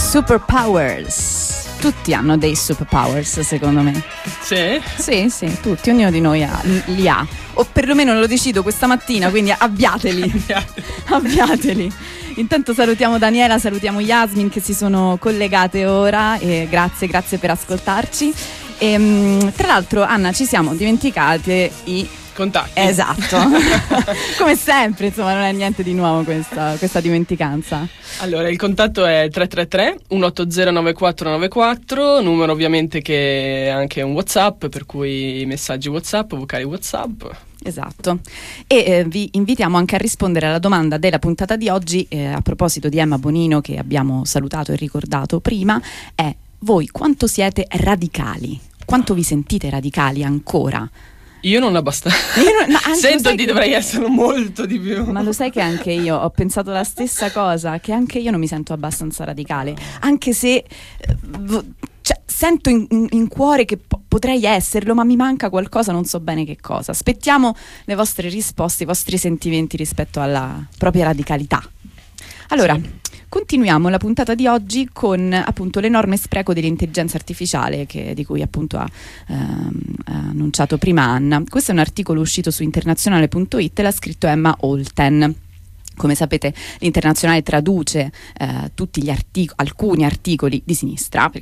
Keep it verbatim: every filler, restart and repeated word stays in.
Superpowers. Tutti hanno dei superpowers, secondo me. Sì? Sì, sì, tutti, ognuno di noi ha, li ha. O perlomeno lo decido questa mattina, quindi abbiateli. Abbiateli. Intanto salutiamo Daniela, salutiamo Yasmin che si sono collegate ora e grazie, grazie per ascoltarci. E, tra l'altro, Anna, ci siamo dimenticate i contatti. Esatto. Come sempre, insomma, non è niente di nuovo questa, questa dimenticanza. Allora, il contatto è tre tre tre uno otto zero nove quattro nove quattro, numero ovviamente che è anche un WhatsApp, per cui messaggi WhatsApp, vocali WhatsApp. Esatto. E eh, vi invitiamo anche a rispondere alla domanda della puntata di oggi, eh, a proposito di Emma Bonino che abbiamo salutato e ricordato prima, è: voi quanto siete radicali? Quanto vi sentite radicali ancora? Io non abbastanza. Io non, Sento di che... dovrei essere molto di più. Ma lo sai che anche io ho pensato la stessa cosa, che anche io non mi sento abbastanza radicale, anche se cioè, sento in, in, in cuore che po- potrei esserlo, ma mi manca qualcosa, non so bene che cosa. Aspettiamo le vostre risposte, i vostri sentimenti rispetto alla propria radicalità. Allora, sì. Continuiamo la puntata di oggi con appunto l'enorme spreco dell'intelligenza artificiale che, di cui appunto ha, ehm, ha annunciato prima Anna. Questo è un articolo uscito su internazionale punto it e l'ha scritto Emma Holten. Come sapete, l'Internazionale traduce eh, tutti gli artic- alcuni articoli di sinistra,